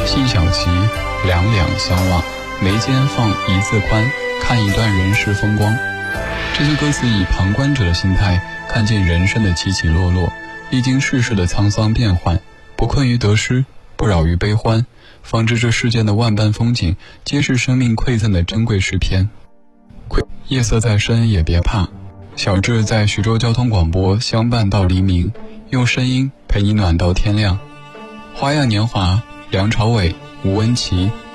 信小旗，两两相望，眉间放一字宽，看一段人世风光。这句歌词以旁观者的心态看尽人生的起起落落，历经世事的沧桑变幻，不困于得失，不扰于悲欢，方知这世间的万般风景皆是生命馈赠的珍贵诗篇。夜色再深也别怕，小志在徐州交通广播相伴到黎明，用声音陪你暖到天亮。花样年华，梁朝伟、吴文琪、